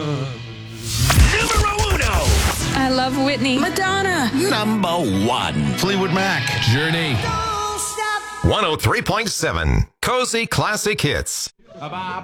Numero uno. I love Whitney. Madonna. Number one. Fleetwood Mac. Journey. 103.7 Cozy Classic Hits.